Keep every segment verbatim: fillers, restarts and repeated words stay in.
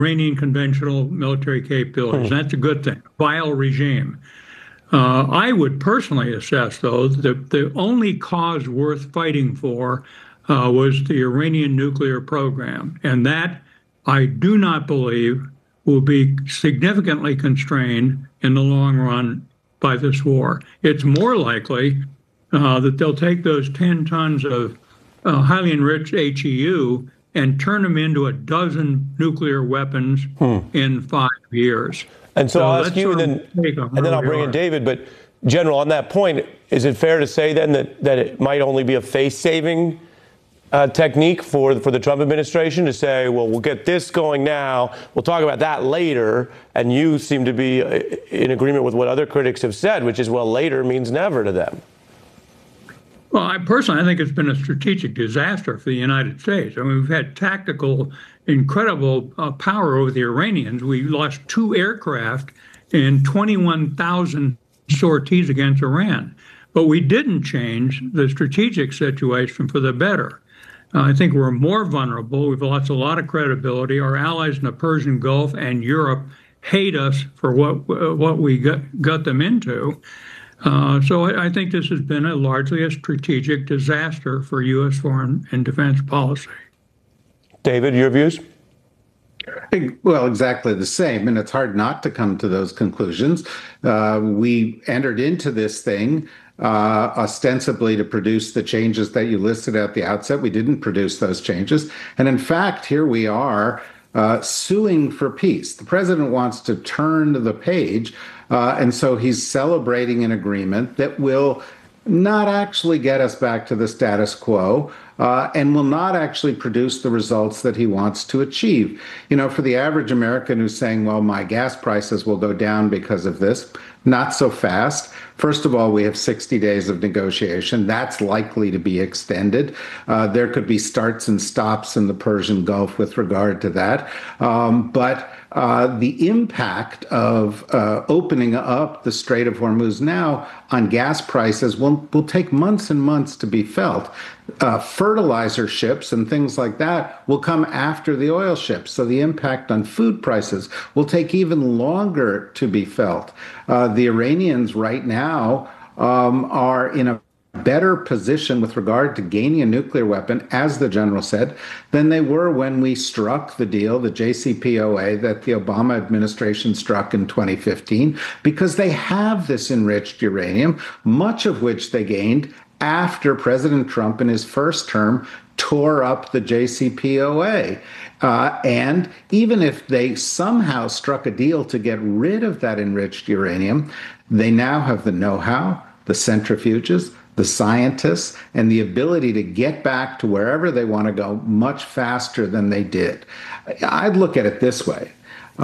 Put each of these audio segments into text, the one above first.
Iranian conventional military capabilities. Hmm. That's a good thing. Vile regime. Uh, I would personally assess, though, that the only cause worth fighting for uh, was the Iranian nuclear program. And that, I do not believe, will be significantly constrained in the long run by this war. It's more likely uh, that they'll take those ten tons of uh, highly enriched H E U and turn them into a dozen nuclear weapons Hmm. in five years. And so So I'll ask that's you, and sort of then, my take on and then where I'll we bring in are. David. But General, on that point, is it fair to say then that, that it might only be a face-saving uh, technique for for the Trump administration to say, well, we'll get this going now, we'll talk about that later, and you seem to be in agreement with what other critics have said, which is, well, later means never to them. Well, I personally, I think it's been a strategic disaster for the United States. I mean, we've had tactical, incredible uh, power over the Iranians. We lost two aircraft in twenty-one thousand sorties against Iran. But we didn't change the strategic situation for the better. Uh, I think we're more vulnerable. We've lost a lot of credibility. Our allies in the Persian Gulf and Europe hate us for what uh, what we got, got them into. Uh, so I, I think this has been a largely a strategic disaster for U S foreign and defense policy. David, your views? Well, exactly the same. And it's hard not to come to those conclusions. Uh, we entered into this thing uh, ostensibly to produce the changes that you listed at the outset. We didn't produce those changes. And in fact, here we are uh, suing for peace. The president wants to turn the page. Uh, and so he's celebrating an agreement that will not actually get us back to the status quo uh, and will not actually produce the results that he wants to achieve. You know, for the average American who's saying, well, my gas prices will go down because of this, not so fast. First of all, we have sixty days of negotiation. That's likely to be extended. Uh, there could be starts and stops in the Persian Gulf with regard to that. Um, but Uh, the impact of uh, opening up the Strait of Hormuz now on gas prices will, will take months and months to be felt. Uh, fertilizer ships and things like that will come after the oil ships. So the impact on food prices will take even longer to be felt. Uh, the Iranians right now um, are in a better position with regard to gaining a nuclear weapon, as the general said, than they were when we struck the deal, the J C P O A, that the Obama administration struck in twenty fifteen, because they have this enriched uranium, much of which they gained after President Trump in his first term tore up the J C P O A. Uh, and even if they somehow struck a deal to get rid of that enriched uranium, they now have the know-how, the centrifuges, the scientists, and the ability to get back to wherever they want to go much faster than they did. I'd look at it this way.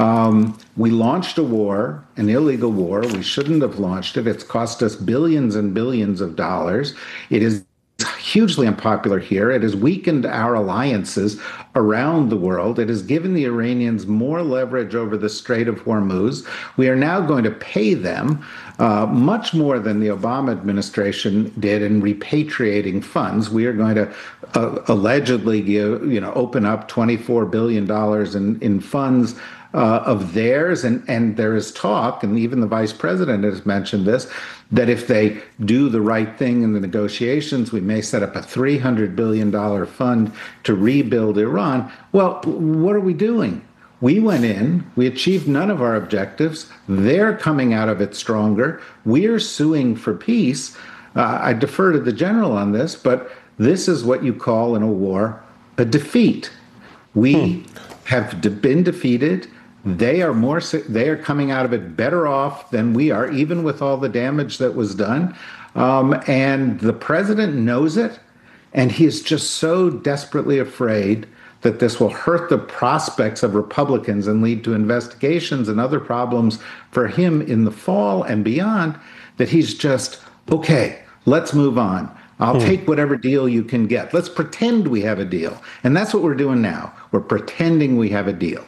Um, we launched a war, an illegal war. We shouldn't have launched it. It's cost us billions and billions of dollars. It is hugely unpopular here. It has weakened our alliances around the world. It has given the Iranians more leverage over the Strait of Hormuz. We are now going to pay them uh, much more than the Obama administration did in repatriating funds. We are going to uh, allegedly give, you know, open up twenty-four billion dollars in, in funds Uh, of theirs, and and there is talk, and even the vice president has mentioned this, that if they do the right thing in the negotiations, we may set up a three hundred billion dollars fund to rebuild Iran. Well, what are we doing? We went in, we achieved none of our objectives. They're coming out of it stronger. We're suing for peace. Uh, I defer to the general on this, but this is what you call in a war a defeat. We hmm. have been defeated. They are more, they are coming out of it better off than we are, even with all the damage that was done. Um, and the president knows it, and he is just so desperately afraid that this will hurt the prospects of Republicans and lead to investigations and other problems for him in the fall and beyond, that he's just, okay, let's move on. I'll hmm. take whatever deal you can get. Let's pretend we have a deal. And that's what we're doing now. We're pretending we have a deal.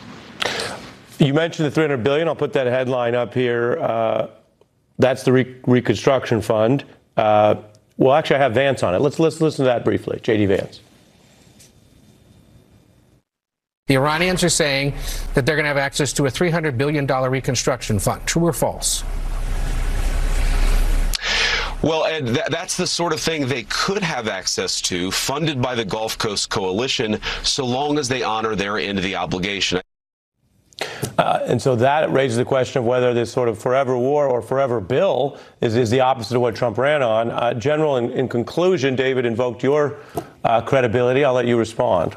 You mentioned the three hundred billion dollars. I'll put that headline up here. Uh, that's the Re- Reconstruction Fund. Uh, well, actually, I have Vance on it. Let's, let's listen to that briefly. J D. Vance. The Iranians are saying that they're going to have access to a three hundred billion dollars reconstruction fund. True or false? Well, Ed, th that's the sort of thing they could have access to, funded by the Gulf Coast Coalition, so long as they honor their end of the obligation. Uh, and so that raises the question of whether this sort of forever war or forever bill is, is the opposite of what Trump ran on. Uh, General, in, in conclusion, David invoked your uh, credibility. I'll let you respond.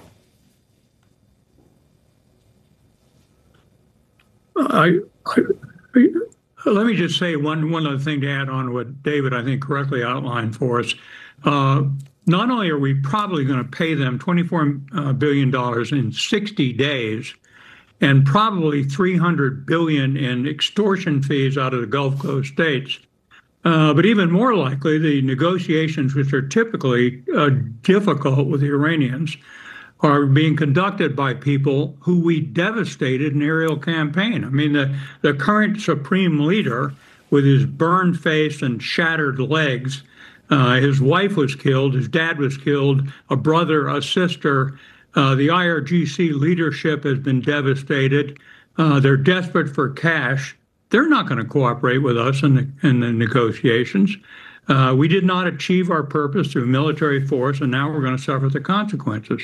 I, I, let me just say one, one other thing to add on to what David, I think, correctly outlined for us. Uh, not only are we probably going to pay them twenty-four billion dollars in sixty days, and probably three hundred billion dollars in extortion fees out of the Gulf Coast states. Uh, but even more likely, the negotiations, which are typically uh, difficult with the Iranians, are being conducted by people who we devastated in aerial campaign. I mean, the, the current supreme leader, with his burned face and shattered legs, uh, his wife was killed, his dad was killed, a brother, a sister. Uh, the I R G C leadership has been devastated. Uh, they're desperate for cash. They're not going to cooperate with us in the, in the negotiations. Uh, we did not achieve our purpose through military force, and now we're going to suffer the consequences.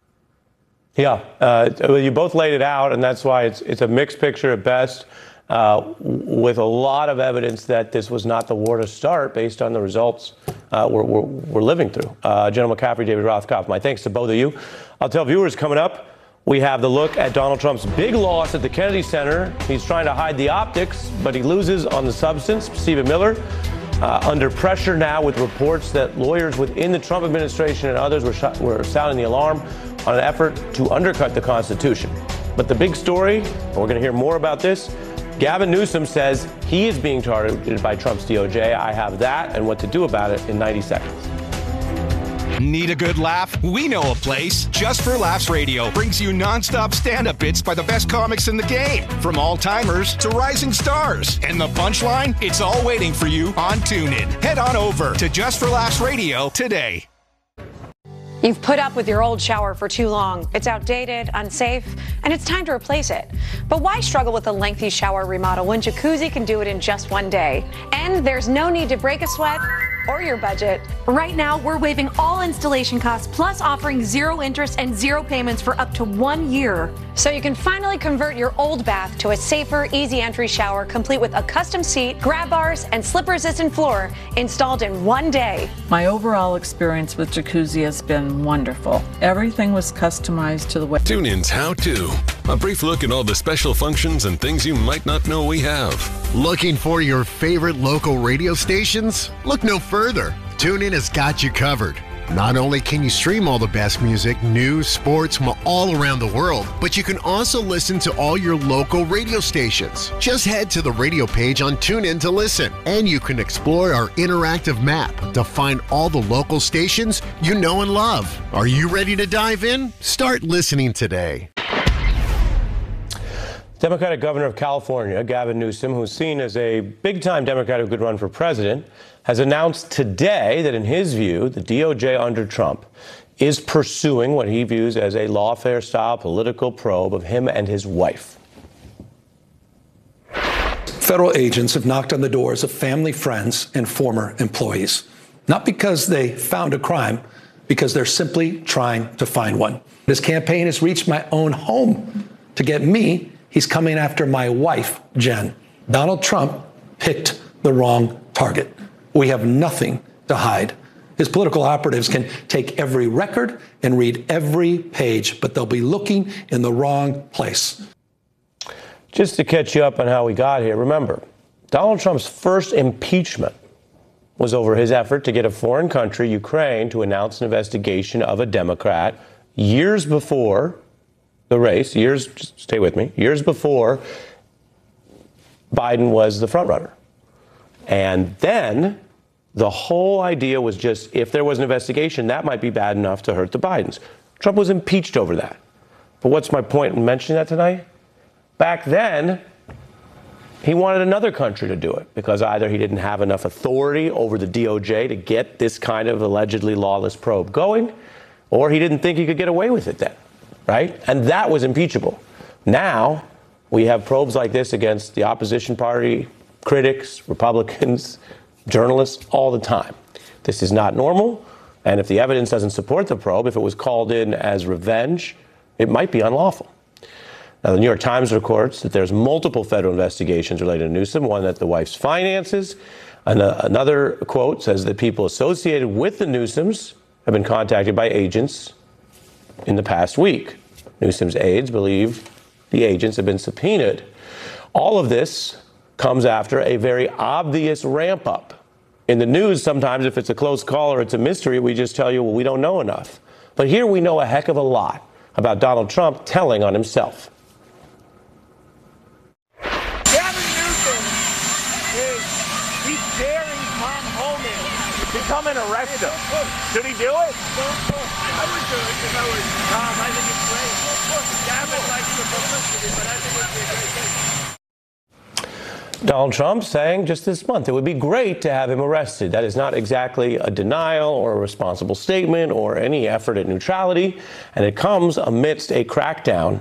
Yeah, uh, well, you both laid it out, and that's why it's, it's a mixed picture at best, uh, with a lot of evidence that this was not the war to start based on the results uh, we're, we're, we're living through. Uh, General McCaffrey, David Rothkopf, my thanks to both of you. I'll tell viewers coming up, we have the look at Donald Trump's big loss at the Kennedy Center. He's trying to hide the optics, but he loses on the substance. Stephen Miller, uh, under pressure now with reports that lawyers within the Trump administration and others were, sh- were sounding the alarm on an effort to undercut the Constitution. But the big story, and we're going to hear more about this, Gavin Newsom says he is being targeted by Trump's D O J. I have that and what to do about it in ninety seconds. Need a good laugh? We know a place. Just for Laughs Radio brings you nonstop stand-up bits by the best comics in the game, from all-timers to rising stars. And the punchline? It's all waiting for you on TuneIn. Head on over to Just for Laughs Radio today. You've put up with your old shower for too long. It's outdated, unsafe, and it's time to replace it. But why struggle with a lengthy shower remodel when Jacuzzi can do it in just one day? And there's no need to break a sweat or your budget. Right now, we're waiving all installation costs, plus offering zero interest and zero payments for up to one year. So you can finally convert your old bath to a safer, easy entry shower, complete with a custom seat, grab bars, and slip-resistant floor installed in one day. My overall experience with Jacuzzi has been wonderful. Everything was customized to the way. TuneIn's How To. A brief look at all the special functions and things you might not know we have. Looking for your favorite local radio stations? Look no further. TuneIn has got you covered. Not only can you stream all the best music, news, sports from all around the world, but you can also listen to all your local radio stations. Just head to the radio page on TuneIn to listen, and you can explore our interactive map to find all the local stations you know and love. Are you ready to dive in? Start listening today. Democratic Governor of California, Gavin Newsom, who's seen as a big-time Democrat who could run for president, has announced today that in his view, the D O J under Trump is pursuing what he views as a lawfare-style political probe of him and his wife. Federal agents have knocked on the doors of family, friends, and former employees, not because they found a crime, because they're simply trying to find one. His campaign has reached my own home to get me. He's coming after my wife, Jen. Donald Trump picked the wrong target. We have nothing to hide. His political operatives can take every record and read every page, but they'll be looking in the wrong place. Just to catch you up on how we got here, remember, Donald Trump's first impeachment was over his effort to get a foreign country, Ukraine, to announce an investigation of a Democrat years before the race, years, just stay with me, years before Biden was the frontrunner. And then the whole idea was just if there was an investigation, that might be bad enough to hurt the Bidens. Trump was impeached over that. But what's my point in mentioning that tonight? Back then, he wanted another country to do it because either he didn't have enough authority over the D O J to get this kind of allegedly lawless probe going, or he didn't think he could get away with it then. right? And that was impeachable. Now we have probes like this against the opposition party, critics, Republicans, journalists, all the time. This is not normal. And if the evidence doesn't support the probe, if it was called in as revenge, it might be unlawful. Now, the New York Times reports that there's multiple federal investigations related to Newsom, one that the wife's finances. An- another quote says that people associated with the Newsoms have been contacted by agents in the past week. Newsom's aides believe the agents have been subpoenaed. All of this comes after a very obvious ramp up. In the news, sometimes if it's a close call or it's a mystery, we just tell you, well, we don't know enough. But here we know a heck of a lot about Donald Trump telling on himself. Gavin Newsom is he's daring Tom Homan to come and arrest him. Should he do it? I would do it if I was Tom. I think it's great. Gavin likes the publicity, but I think it's a great thing. Donald Trump saying just this month it would be great to have him arrested. That is not exactly a denial or a responsible statement or any effort at neutrality. And it comes amidst a crackdown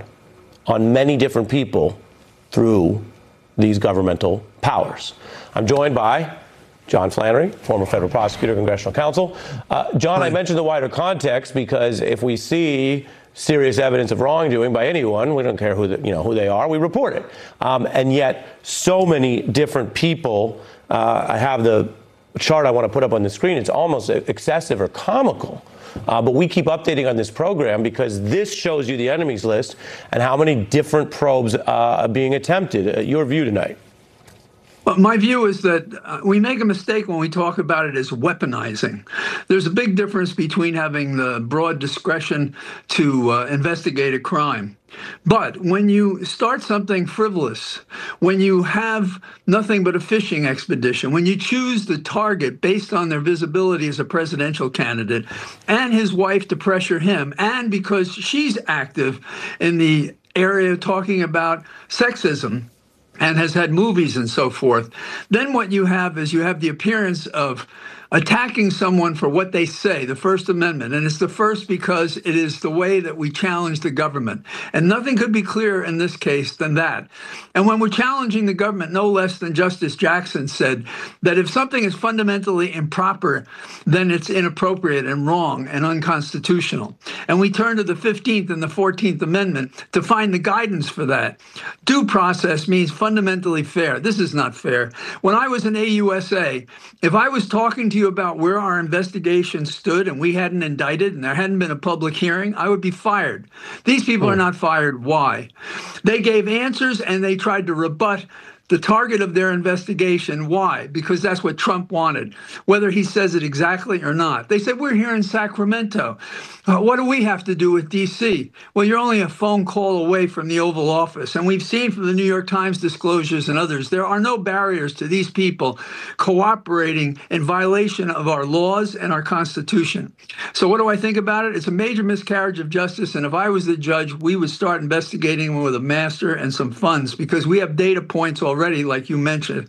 on many different people through these governmental powers. I'm joined by John Flannery, former federal prosecutor, congressional counsel. Uh, John, Hi. I mentioned the wider context because if we see serious evidence of wrongdoing by anyone, we don't care who the, you know who they are, we report it. Um, and yet, so many different people. Uh, I have the chart I want to put up on the screen. It's almost excessive or comical. Uh, but we keep updating on this program because this shows you the enemies list and how many different probes uh, are being attempted. Uh, your view tonight. Well, my view is that uh, we make a mistake when we talk about it as weaponizing. There's a big difference between having the broad discretion to uh, investigate a crime. But when you start something frivolous, when you have nothing but a fishing expedition, when you choose the target based on their visibility as a presidential candidate and his wife to pressure him, and because she's active in the area talking about sexism, and has had movies and so forth, then what you have is you have the appearance of attacking someone for what they say, the First Amendment. And it's the first because it is the way that we challenge the government. And nothing could be clearer in this case than that. And when we're challenging the government, no less than Justice Jackson said that if something is fundamentally improper, then it's inappropriate and wrong and unconstitutional. And we turn to the fifteenth and the fourteenth Amendment to find the guidance for that. Due process means fundamentally fair. This is not fair. When I was in A U S A, if I was talking to you about where our investigation stood and we hadn't indicted and there hadn't been a public hearing, I would be fired. These people are not fired. Why? They gave answers and they tried to rebut the target of their investigation. Why? Because that's what Trump wanted, whether he says it exactly or not. They said, we're here in Sacramento. Uh, what do we have to do with D C? Well, you're only a phone call away from the Oval Office. And we've seen from the New York Times disclosures and others, there are no barriers to these people cooperating in violation of our laws and our Constitution. So what do I think about it? It's a major miscarriage of justice. And if I was the judge, we would start investigating with a master and some funds because we have data points already, like you mentioned.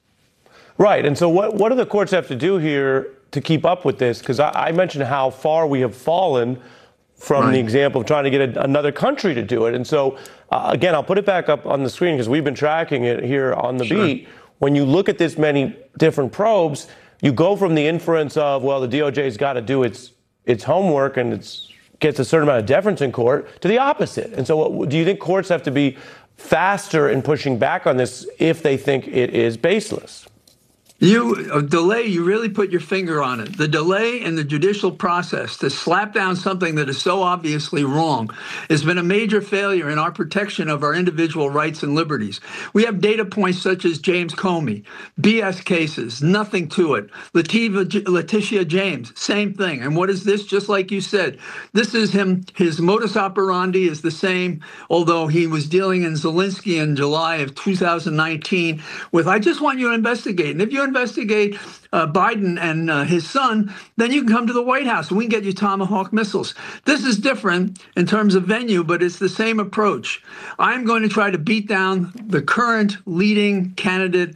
Right. And so what, what do the courts have to do here to keep up with this? Because I, I mentioned how far we have fallen from right. the example of trying to get a, another country to do it. And so, uh, again, I'll put it back up on the screen because we've been tracking it here on the sure. beat. When you look at this many different probes, you go from the inference of, well, the D O J's got to do its its homework and it's gets a certain amount of deference in court to the opposite. And so what, do you think courts have to be faster in pushing back on this if they think it is baseless? You a delay, you really put your finger on it. The delay in the judicial process to slap down something that is so obviously wrong has been a major failure in our protection of our individual rights and liberties. We have data points such as James Comey, B S cases, nothing to it. Lativa, Letitia James, same thing. And what is this? Just like you said, this is him. His modus operandi is the same, although he was dealing in Zelensky in July of two thousand nineteen with, I just want you to investigate. And if you investigate uh, Biden and uh, his son, then you can come to the White House and we can get you Tomahawk missiles. This is different in terms of venue, but it's the same approach. I'm going to try to beat down the current leading candidate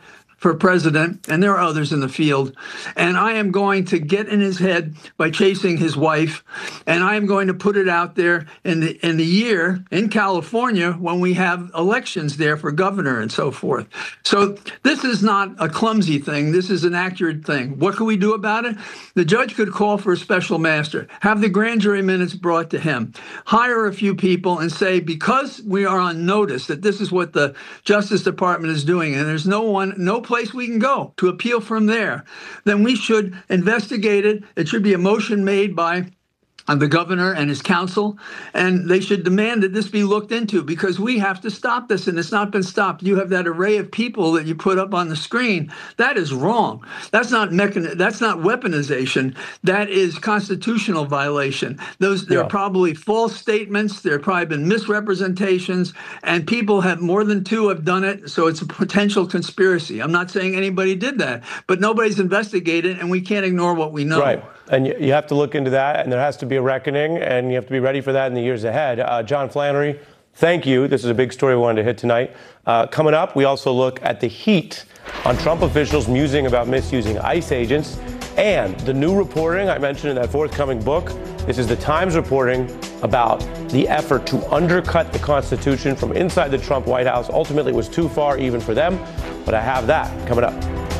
for president, and there are others in the field, and I am going to get in his head by chasing his wife, and I am going to put it out there in the in the year in California when we have elections there for governor and so forth. So this is not a clumsy thing. This is an accurate thing. What can we do about it? The judge could call for a special master, have the grand jury minutes brought to him, hire a few people and say, because we are on notice that this is what the Justice Department is doing and there's no one, no place we can go to appeal from there, then we should investigate it. It should be a motion made by on the governor and his council, and they should demand that this be looked into because we have to stop this, and it's not been stopped. You have that array of people that you put up on the screen. That is wrong. That's not mechan- That's not weaponization. That is constitutional violation. Those there Yeah. are probably false statements. There have probably been misrepresentations, and people have more than two have done it. So it's a potential conspiracy. I'm not saying anybody did that, but nobody's investigated, and we can't ignore what we know. Right. And you you have to look into that, and there has to be a reckoning, and you have to be ready for that in the years ahead. Uh, John Flannery, thank you. This is a big story we wanted to hit tonight. Uh, coming up, we also look at the heat on Trump officials musing about misusing ICE agents and the new reporting I mentioned in that forthcoming book. This is the Times reporting about the effort to undercut the Constitution from inside the Trump White House. Ultimately, it was too far even for them, but I have that coming up.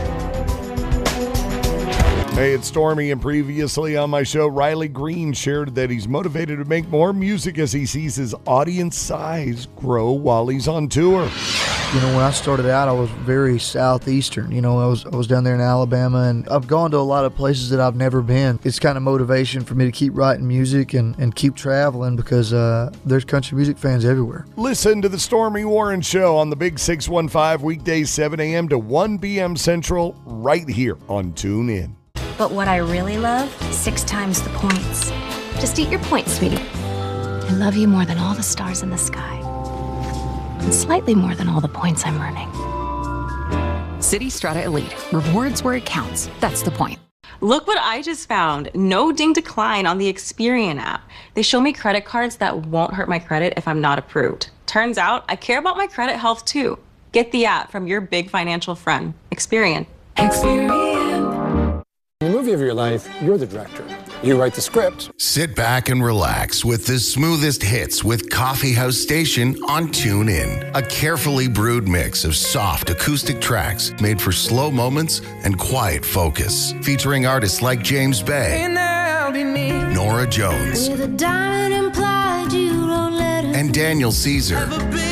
Hey, it's Stormy, and previously on my show, Riley Green shared that he's motivated to make more music as he sees his audience size grow while he's on tour. You know, when I started out, I was very southeastern. You know, I was I was down there in Alabama, and I've gone to a lot of places that I've never been. It's kind of motivation for me to keep writing music and, and keep traveling because uh, there's country music fans everywhere. Listen to the Stormy Warren Show on the Big six one five, weekdays seven a.m. to one p.m. Central, right here on TuneIn. But what I really love, six times the points. Just eat your points, sweetie. I love you more than all the stars in the sky. And slightly more than all the points I'm earning. Citi Strata Elite. Rewards where it counts. That's the point. Look what I just found. No ding decline on the Experian app. They show me credit cards that won't hurt my credit if I'm not approved. Turns out I care about my credit health too. Get the app from your big financial friend. Experian. Experian. In the movie of your life, you're the director. You write the script. Sit back and relax with the smoothest hits with Coffee House Station on TuneIn. A carefully brewed mix of soft acoustic tracks made for slow moments and quiet focus. Featuring artists like James Bay, Nora Jones, With a diamond implied, you don't let her and Daniel Caesar.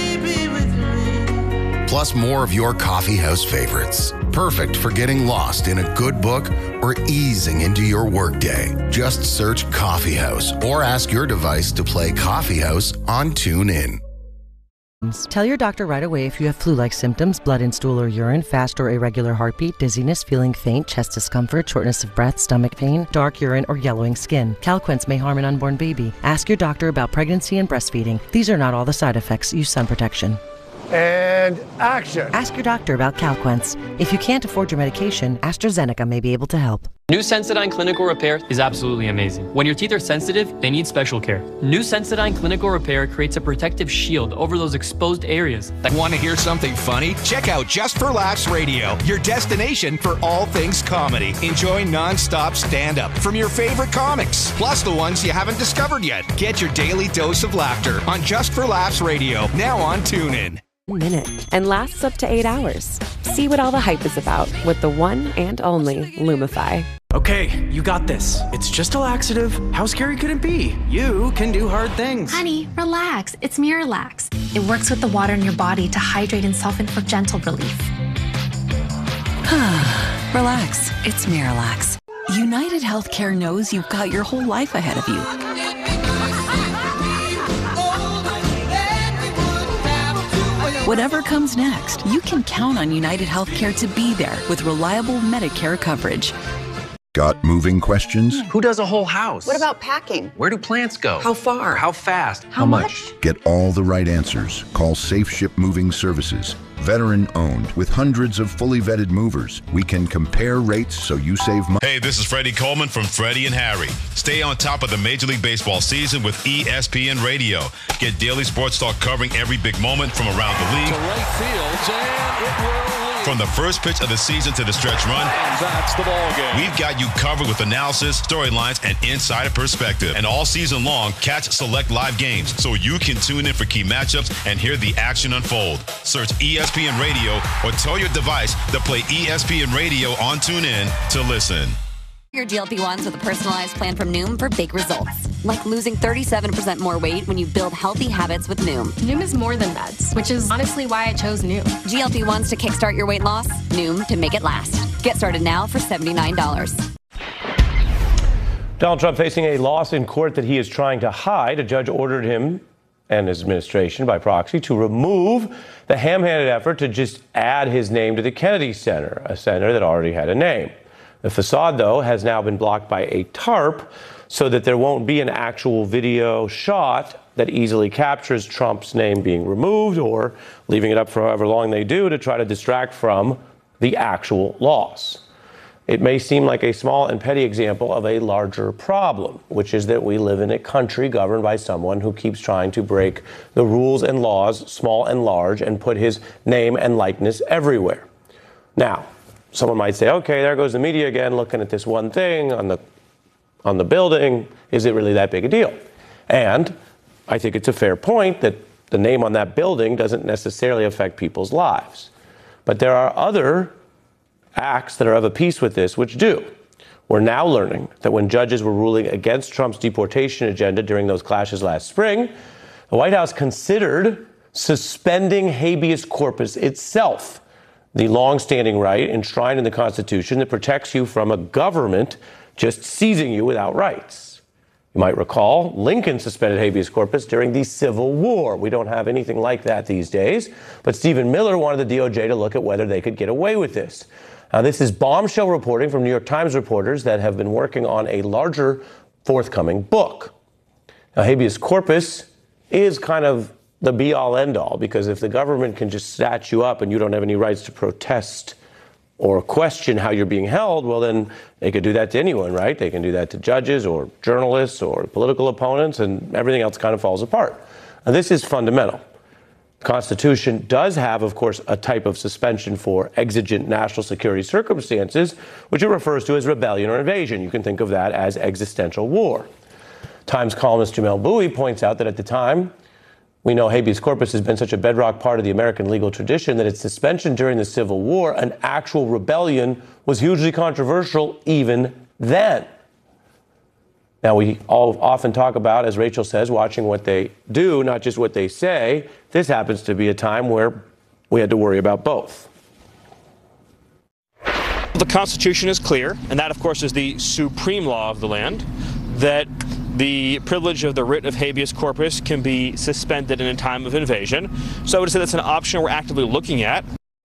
Plus more of your coffee house favorites. Perfect for getting lost in a good book or easing into your workday. Just search Coffee House or ask your device to play Coffee House on TuneIn. Tell your doctor right away if you have flu-like symptoms, blood in stool or urine, fast or irregular heartbeat, dizziness, feeling faint, chest discomfort, shortness of breath, stomach pain, dark urine, or yellowing skin. Calquence may harm an unborn baby. Ask your doctor about pregnancy and breastfeeding. These are not all the side effects. Use sun protection. And action. Ask your doctor about Calquence. If you can't afford your medication, AstraZeneca may be able to help. New Sensodyne Clinical Repair is absolutely amazing. When your teeth are sensitive, they need special care. New Sensodyne Clinical Repair creates a protective shield over those exposed areas. Want to hear something funny? Check out Just for Laughs Radio, your destination for all things comedy. Enjoy non-stop stand-up from your favorite comics, plus the ones you haven't discovered yet. Get your daily dose of laughter on Just for Laughs Radio, now on TuneIn. Minute and lasts up to eight hours. See what all the hype is about with the one and only Lumify. Okay, you got this. It's just a laxative. How scary could it be? You can do hard things. Honey, relax. It's Miralax. It works with the water in your body to hydrate and soften for gentle relief. Relax. It's Miralax. United Healthcare knows you've got your whole life ahead of you. Whatever comes next, you can count on United Healthcare to be there with reliable Medicare coverage. Got moving questions? Who does a whole house? What about packing? Where do plants go? How far? How fast? How much? Get all the right answers. Call Safe Ship Moving Services. Veteran owned with hundreds of fully vetted movers. We can compare rates so you save money. Hey, this is Freddie Coleman from Freddie and Harry. Stay on top of the Major League Baseball season with E S P N Radio. Get daily sports talk covering every big moment from around the league. To right field, and it will leave. From the first pitch of the season to the stretch run, and that's the ball game. We've got you covered with analysis, storylines, and insider perspective. And all season long, catch select live games so you can tune in for key matchups and hear the action unfold. Search E S P N Radio or tell your device to play E S P N Radio on TuneIn to listen. Your G L P ones with a personalized plan from Noom for big results. Like losing thirty-seven percent more weight when you build healthy habits with Noom. Noom is more than meds, which is honestly why I chose Noom. G L P ones to kickstart your weight loss, Noom to make it last. Get started now for seventy-nine dollars. Donald Trump facing a loss in court that he is trying to hide. A judge ordered him and his administration by proxy to remove the ham-handed effort to just add his name to the Kennedy Center, a center that already had a name. The facade, though, has now been blocked by a tarp so that there won't be an actual video shot that easily captures Trump's name being removed or leaving it up for however long they do to try to distract from the actual loss. It may seem like a small and petty example of a larger problem, which is that we live in a country governed by someone who keeps trying to break the rules and laws, small and large, and put his name and likeness everywhere. Now, someone might say, okay, there goes the media again, looking at this one thing on the on the building. Is it really that big a deal? And I think it's a fair point that the name on that building doesn't necessarily affect people's lives. But there are other acts that are of a piece with this which do. We're now learning that when judges were ruling against Trump's deportation agenda during those clashes last spring, the White House considered suspending habeas corpus itself, the long-standing right enshrined in the Constitution that protects you from a government just seizing you without rights. You might recall Lincoln suspended habeas corpus during the Civil War. We don't have anything like that these days, but Stephen Miller wanted the D O J to look at whether they could get away with this. Now, this is bombshell reporting from New York Times reporters that have been working on a larger forthcoming book. Now, habeas corpus is kind of the be-all, end-all, because if the government can just snatch you up and you don't have any rights to protest or question how you're being held, well, then they could do that to anyone, right? They can do that to judges or journalists or political opponents, and everything else kind of falls apart. Now, this is fundamental. The Constitution does have, of course, a type of suspension for exigent national security circumstances, which it refers to as rebellion or invasion. You can think of that as existential war. Times columnist Jamelle Bouie points out that at the time, we know habeas corpus has been such a bedrock part of the American legal tradition that its suspension during the Civil War, an actual rebellion, was hugely controversial even then. Now, we all often talk about, as Rachel says, watching what they do, not just what they say. This happens to be a time where we had to worry about both. The Constitution is clear, and that, of course, is the supreme law of the land, that the privilege of the writ of habeas corpus can be suspended in a time of invasion. So I would say that's an option we're actively looking at.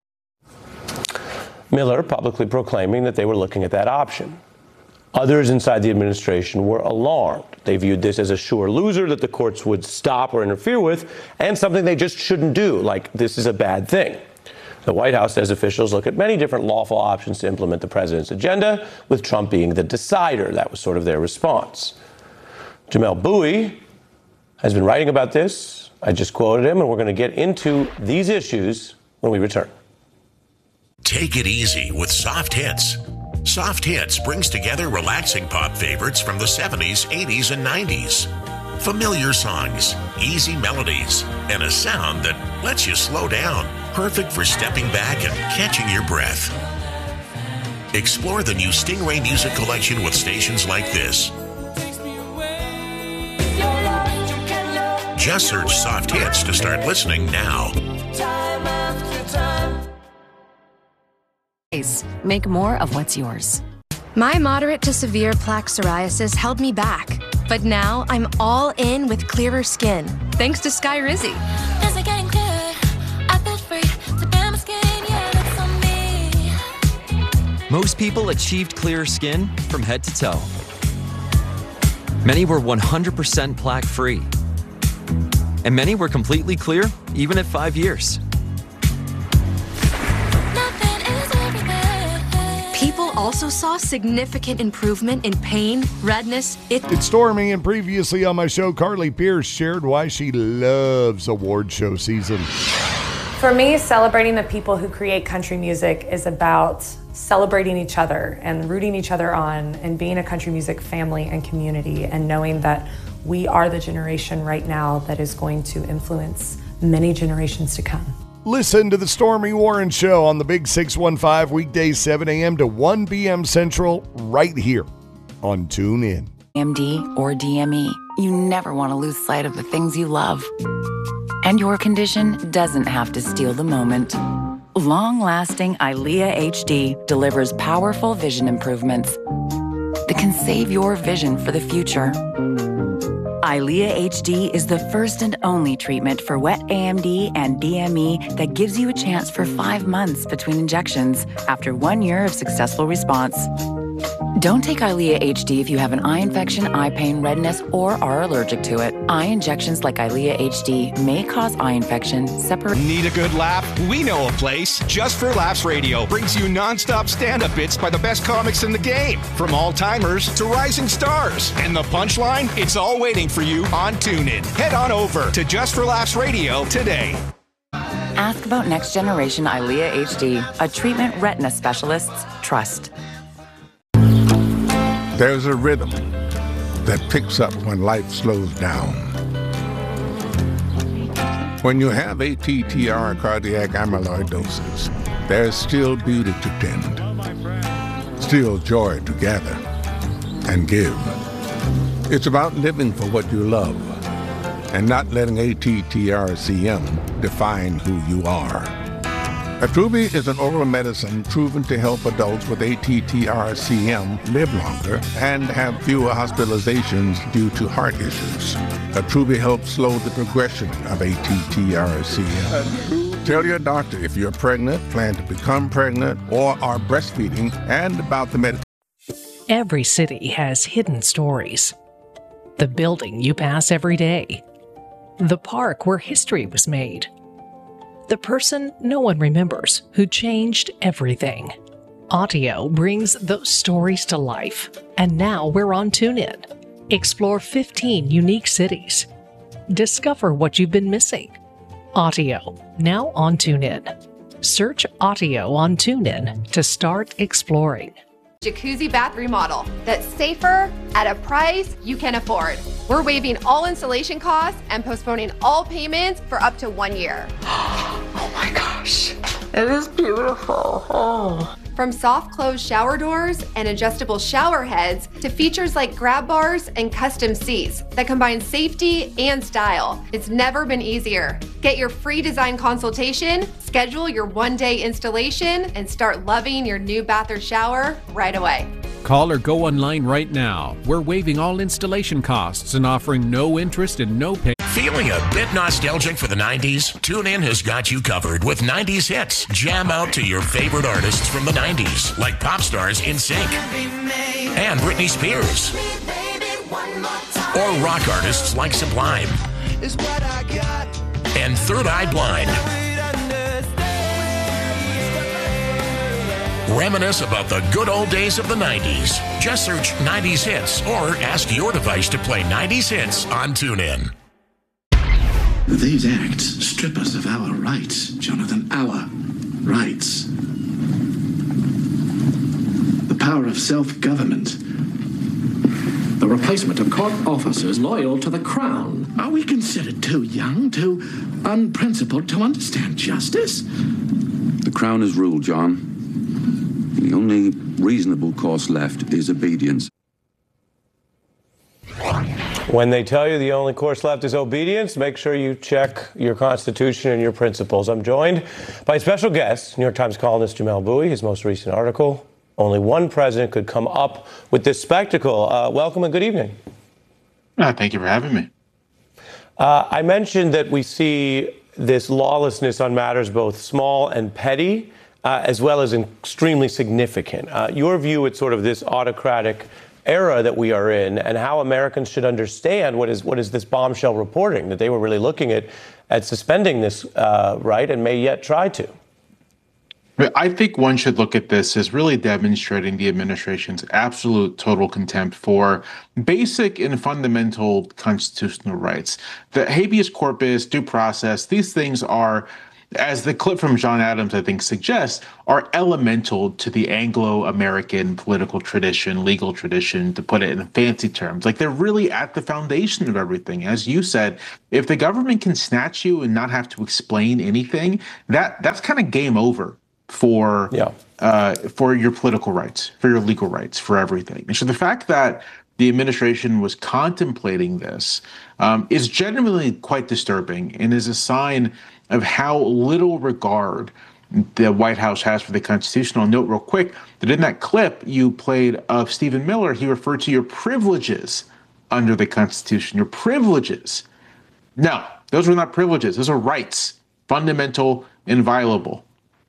Miller publicly proclaiming that they were looking at that option. Others inside the administration were alarmed. They viewed this as a sure loser that the courts would stop or interfere with, and something they just shouldn't do, like this is a bad thing. The White House says officials look at many different lawful options to implement the president's agenda, with Trump being the decider. That was sort of their response. Jamelle Bouie has been writing about this. I just quoted him, and we're going to get into these issues when we return. Take it easy with Soft Hits. Soft Hits brings together relaxing pop favorites from the seventies, eighties, and nineties. Familiar songs, easy melodies, and a sound that lets you slow down. Perfect for stepping back and catching your breath. Explore the new Stingray Music Collection with stations like this. Just search Soft Hits to start listening now. Make more of what's yours. My moderate to severe plaque psoriasis held me back, but now I'm all in with clearer skin, thanks to Skyrizi. Is it getting clearer? I feel free to bear my skin, yeah, that's on me. Most people achieved clearer skin from head to toe. Many were one hundred percent plaque-free. And many were completely clear, even at five years. People also saw significant improvement in pain, redness. It- it's Stormy, and previously on my show, Carly Pierce shared why she loves award show season. For me, celebrating the people who create country music is about celebrating each other and rooting each other on and being a country music family and community and knowing that we are the generation right now that is going to influence many generations to come. Listen to the Stormy Warren Show on the Big six one five, weekdays seven a.m. to one p.m. Central, right here on TuneIn. M D or D M E, you never want to lose sight of the things you love. And your condition doesn't have to steal the moment. Long-lasting EYLEA H D delivers powerful vision improvements that can save your vision for the future. EYLEA H D is the first and only treatment for wet A M D and D M E that gives you a chance for five months between injections after one year of successful response. Don't take EYLEA H D if you have an eye infection, eye pain, redness, or are allergic to it. Eye injections like EYLEA H D may cause eye infection. Separate. Need a good laugh? We know a place. Just for Laughs Radio brings you nonstop stand-up bits by the best comics in the game, from all-timers to rising stars. And the punchline? It's all waiting for you on TuneIn. Head on over to Just for Laughs Radio today. Ask about Next Generation EYLEA H D, a treatment retina specialists trust. There's a rhythm that picks up when life slows down. When you have A T T R cardiac amyloidosis, there's still beauty to tend, still joy to gather and give. It's about living for what you love and not letting A T T R C M define who you are. Attruby is an oral medicine proven to help adults with A T T R C M live longer and have fewer hospitalizations due to heart issues. Attruby helps slow the progression of A T T R C M. Tell your doctor if you're pregnant, plan to become pregnant, or are breastfeeding, and about the medication. Every city has hidden stories. The building you pass every day. The park where history was made. The person no one remembers who changed everything. Audio brings those stories to life, and now we're on TuneIn. Explore fifteen unique cities. Discover what you've been missing. Audio, now on TuneIn. Search Audio on TuneIn to start exploring. Jacuzzi bath remodel that's safer at a price you can afford. We're waiving all installation costs and postponing all payments for up to one year. Oh my gosh, it is beautiful. Oh. From soft closed shower doors and adjustable shower heads to features like grab bars and custom seats that combine safety and style. It's never been easier. Get your free design consultation, schedule your one-day installation, and start loving your new bath or shower right away. Call or go online right now. We're waiving all installation costs and offering no interest and no pay. Feeling a bit nostalgic for the nineties? TuneIn has got you covered with nineties hits. Jam out to your favorite artists from the nineties, like pop stars In Sync and Britney Spears, or rock artists like Sublime and Third Eye Blind. Reminisce about the good old days of the nineties. Just search nineties hits or ask your device to play nineties hits on TuneIn. These acts strip us of our rights, Jonathan, our rights. The power of self-government. The replacement of court officers loyal to the crown. Are we considered too young, too unprincipled to understand justice? The crown has ruled, John. The only reasonable course left is obedience. When they tell you the only course left is obedience, make sure you check your Constitution and your principles. I'm joined by a special guest, New York Times columnist Jamelle Bouie. His most recent article, Only One President Could Come Up with This Spectacle. Uh, welcome and good evening. Uh, thank you for having me. Uh, I mentioned that we see this lawlessness on matters both small and petty, uh, as well as extremely significant. Uh, your view at sort of this autocratic era that we are in, and how Americans should understand what is what is this bombshell reporting, that they were really looking at at suspending this uh, right and may yet try to. I think one should look at this as really demonstrating the administration's absolute total contempt for basic and fundamental constitutional rights. The habeas corpus, due process, these things are as the clip from John Adams, I think, suggests, are elemental to the Anglo-American political tradition, legal tradition, to put it in fancy terms. Like, they're really at the foundation of everything. As you said, if the government can snatch you and not have to explain anything, that that's kind of game over for yeah. uh, for your political rights, for your legal rights, for everything. And so the fact that the administration was contemplating this um, is genuinely quite disturbing and is a sign of how little regard the White House has for the Constitution. I'll note real quick that in that clip you played of Stephen Miller, he referred to your privileges under the Constitution, your privileges. No, those were not privileges. Those are rights, fundamental, inviolable.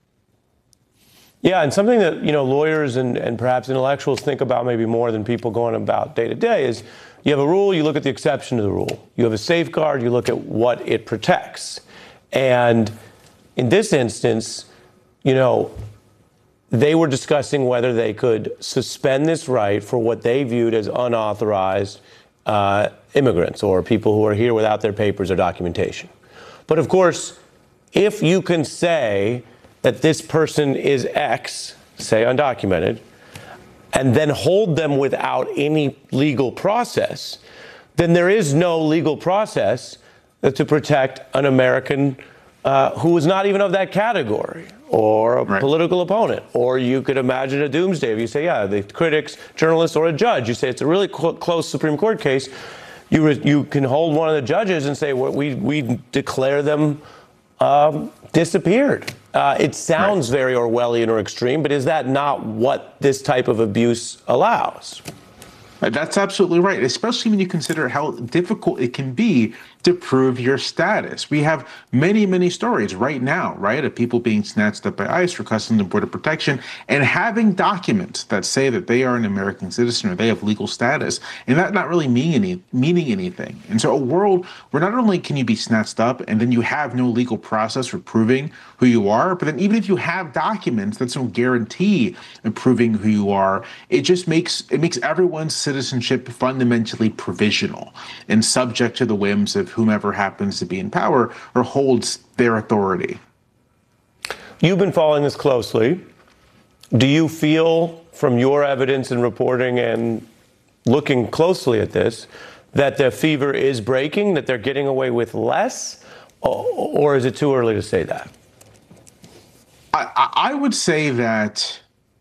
Yeah, and something that, you know, lawyers and, and perhaps intellectuals think about maybe more than people going about day to day is you have a rule, you look at the exception to the rule. You have a safeguard, you look at what it protects. And in this instance, you know, they were discussing whether they could suspend this right for what they viewed as unauthorized uh, immigrants or people who are here without their papers or documentation. But of course, if you can say that this person is X, say undocumented, and then hold them without any legal process, then there is no legal process to protect an American uh, who is not even of that category, or a right. political opponent. Or you could imagine a doomsday if you say, yeah, the critics, journalists, or a judge. You say it's a really cl- close Supreme Court case. You re- you can hold one of the judges and say, well, we we declare them um, disappeared. Uh, it sounds right. very Orwellian or extreme, but is that not what this type of abuse allows? That's absolutely right, especially when you consider how difficult it can be to prove your status. We have many, many stories right now, right, of people being snatched up by ICE for Customs and Border Protection and having documents that say that they are an American citizen or they have legal status, and that not really mean any, meaning anything. And so a world where not only can you be snatched up and then you have no legal process for proving who you are, but then even if you have documents, that's no guarantee of proving who you are. It just makes it makes everyone's citizenship fundamentally provisional and subject to the whims of whomever happens to be in power or holds their authority. You've been following this closely. Do you feel from your evidence and reporting and looking closely at this that the fever is breaking, that they're getting away with less, or is it too early to say that? I, I would say that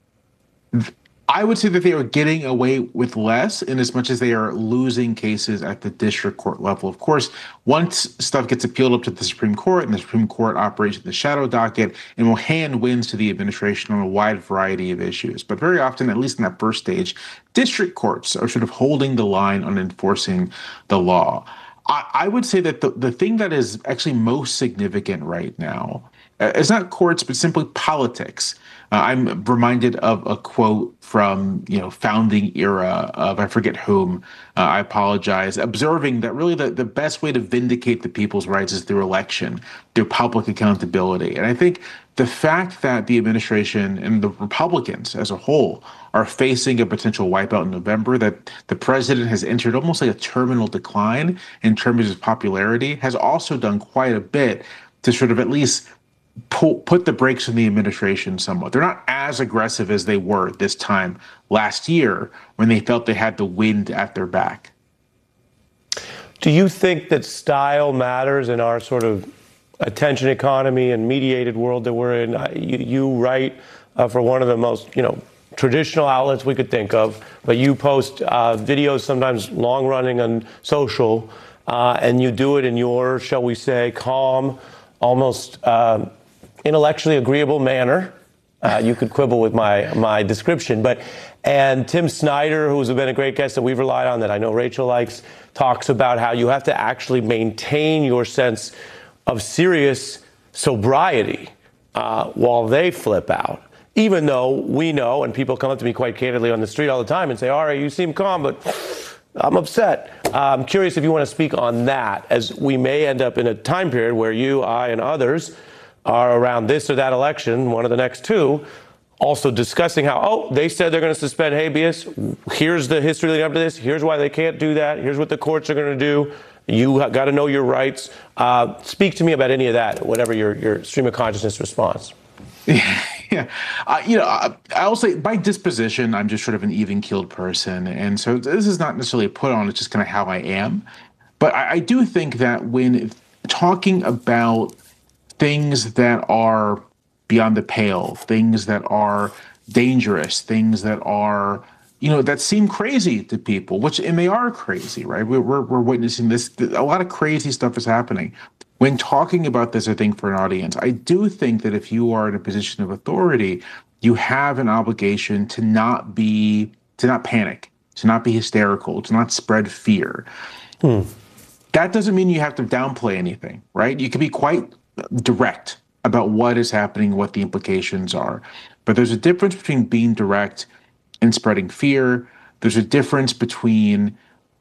I would say that they are getting away with less in as much as they are losing cases at the district court level. Of course, once stuff gets appealed up to the Supreme Court and the Supreme Court operates the shadow docket and will hand wins to the administration on a wide variety of issues. But very often, at least in that first stage, district courts are sort of holding the line on enforcing the law. I, I would say that the, the thing that is actually most significant right now uh, is not courts, but simply politics. Uh, I'm reminded of a quote from, you know, founding era of, I forget whom, uh, I apologize, observing that really the, the best way to vindicate the people's rights is through election, through public accountability. And I think the fact that the administration and the Republicans as a whole are facing a potential wipeout in November, that the president has entered almost like a terminal decline in terms of his popularity, has also done quite a bit to sort of at least Pull, put the brakes on the administration somewhat. They're not as aggressive as they were this time last year when they felt they had the wind at their back. Do you think that style matters in our sort of attention economy and mediated world that we're in? You, you write uh, for one of the most, you know, traditional outlets we could think of, but you post uh, videos sometimes long running on social, uh, and you do it in your, shall we say, calm, almost uh, intellectually agreeable manner. Uh, you could quibble with my my description, but and Tim Snyder, who's been a great guest that we've relied on, that I know Rachel likes, talks about how you have to actually maintain your sense of serious sobriety uh, while they flip out. Even though we know, and people come up to me quite candidly on the street all the time and say, "All right, you seem calm, but I'm upset." I'm curious if you want to speak on that, as we may end up in a time period where you, I, and others are around this or that election, one of the next two, also discussing how, oh, they said they're going to suspend habeas. Here's the history leading up to this. Here's why they can't do that. Here's what the courts are going to do. You got to know your rights. Uh, speak to me about any of that, whatever your, your stream of consciousness response. Yeah, uh, you know, I, I'll say by disposition, I'm just sort of an even-keeled person, and so this is not necessarily a put on; it's just kind of how I am. But I, I do think that when talking about things that are beyond the pale, things that are dangerous, things that are, you know, that seem crazy to people, which and they are crazy, right? We're we're, we're witnessing this. A lot of crazy stuff is happening. When talking about this, I think for an audience, I do think that if you are in a position of authority, you have an obligation to not be, to not panic, to not be hysterical, to not spread fear. Hmm. That doesn't mean you have to downplay anything, right? You can be quite direct about what is happening, what the implications are. But there's a difference between being direct and spreading fear. There's a difference between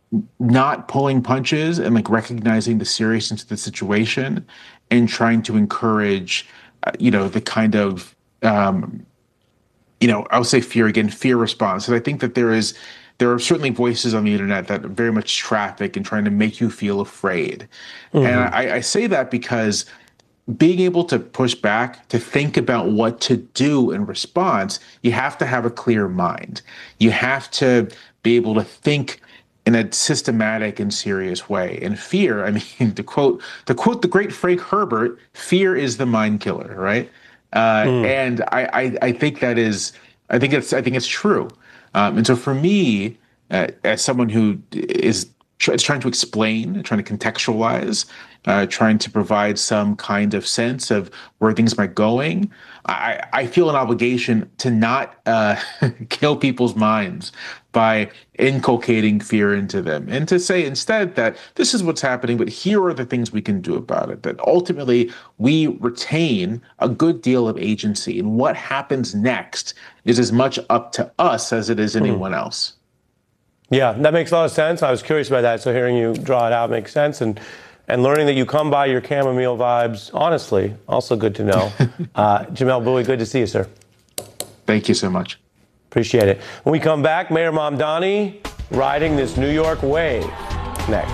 not pulling punches and like recognizing the seriousness of the situation and trying to encourage, uh, you know, the kind of, um, you know, I'll say fear again, fear response. And I think that there is, there are certainly voices on the internet that very much traffic and trying to make you feel afraid. Mm-hmm. And I, I say that because being able to push back, to think about what to do in response, you have to have a clear mind. You have to be able to think in a systematic and serious way. And fear, I mean, to quote to quote the great Frank Herbert, fear is the mind killer, right? Uh, mm. And I, I, I think that is, I think it's, I think it's true. Um, and so for me, uh, as someone who is tr- trying to explain, trying to contextualize, uh, trying to provide some kind of sense of where things might going, I, I feel an obligation to not uh, kill people's minds by inculcating fear into them, and to say instead that this is what's happening, but here are the things we can do about it. That ultimately we retain a good deal of agency, and what happens next is as much up to us as it is anyone mm. else. Yeah, that makes a lot of sense. I was curious about that, so hearing you draw it out makes sense. And and learning that you come by your chamomile vibes, honestly, also good to know. uh, Jamelle Bouie, good to see you, sir. Thank you so much. Appreciate it. When we come back, Mayor Mamdani riding this New York wave. Next.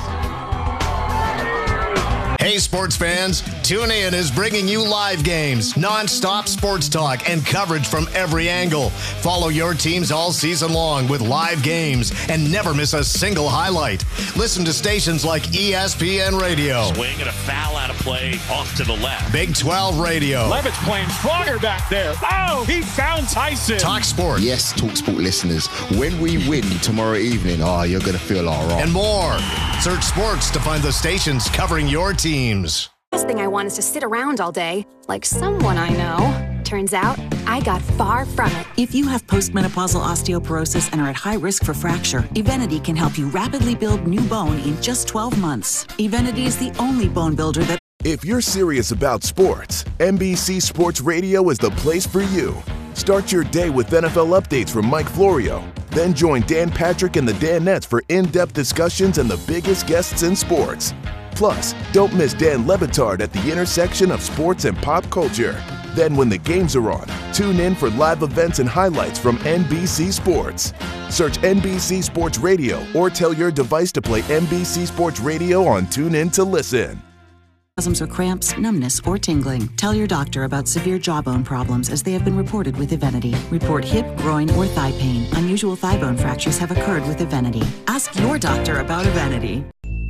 Hey, sports fans, TuneIn is bringing you live games, non-stop sports talk, and coverage from every angle. Follow your teams all season long with live games and never miss a single highlight. Listen to stations like E S P N Radio. Swing and a foul out of play off to the left. Big twelve Radio. Levitt's playing stronger back there. Oh, he found Tyson. Talk Sport. Yes, Talk Sport listeners, when we win tomorrow evening, oh, you're going to feel all right. And more. Search sports to find the stations covering your teams. Last thing I want is to sit around all day, like someone I know. Turns out, I got far from it. If you have postmenopausal osteoporosis and are at high risk for fracture, Evenity can help you rapidly build new bone in just twelve months. Evenity is the only bone builder that... If you're serious about sports, N B C Sports Radio is the place for you. Start your day with N F L updates from Mike Florio. Then join Dan Patrick and the Danettes for in-depth discussions and the biggest guests in sports. Plus, don't miss Dan Le Batard at the intersection of sports and pop culture. Then when the games are on, tune in for live events and highlights from N B C Sports. Search N B C Sports Radio or tell your device to play N B C Sports Radio on TuneIn to listen. Spasms or cramps, numbness, or tingling. Tell your doctor about severe jawbone problems as they have been reported with Evenity. Report hip, groin, or thigh pain. Unusual thigh bone fractures have occurred with Evenity. Ask your doctor about Evenity.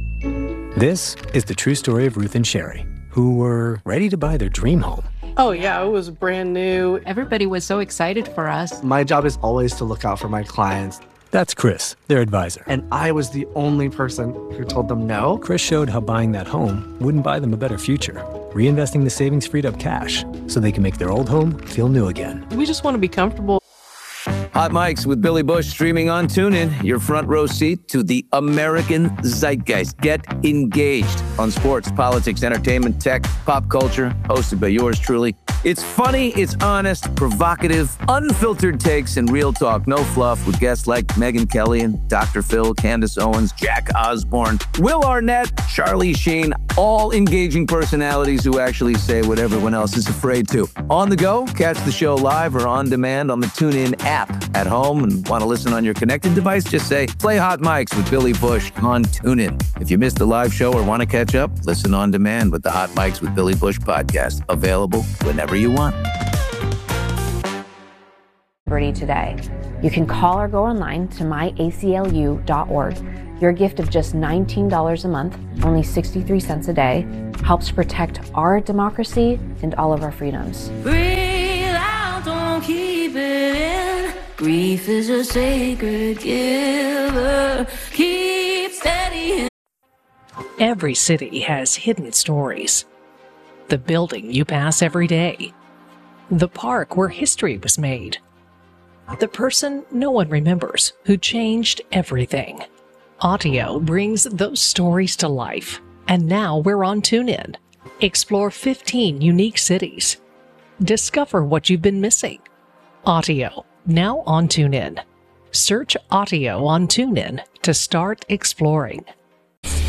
This is the true story of Ruth and Sherry, who were ready to buy their dream home. Oh yeah, it was brand new. Everybody was so excited for us. My job is always to look out for my clients. That's Chris, their advisor. And I was the only person who told them no. Chris showed how buying that home wouldn't buy them a better future, reinvesting the savings freed up cash so they can make their old home feel new again. We just want to be comfortable. Hot Mics with Billy Bush streaming on TuneIn. Your front row seat to the American zeitgeist. Get engaged on sports, politics, entertainment, tech, pop culture. Hosted by yours truly. It's funny, it's honest, provocative, unfiltered takes, and real talk. No fluff with guests like Megyn Kelly and Doctor Phil, Candace Owens, Jack Osborne, Will Arnett, Charlie Sheen. all engaging personalities who actually say what everyone else is afraid to. On the go, catch the show live or on demand on the TuneIn app. At home and want to listen on your connected device, just say, play Hot Mics with Billy Bush on TuneIn. If you missed the live show or want to catch up, listen on demand with the Hot Mics with Billy Bush podcast, available whenever you want. Today. You can call or go online to my A C L U dot org. Your gift of just nineteen dollars a month, only sixty-three cents a day, helps protect our democracy and all of our freedoms. Breathe out, don't keep it in. Grief is a sacred giver. Keep steady. Every city has hidden stories. The building you pass every day. The park where history was made. The person no one remembers who changed everything. Audio brings those stories to life. And now we're on TuneIn. Explore fifteen unique cities. Discover what you've been missing. Audio, now on TuneIn. Search Audio on TuneIn to start exploring.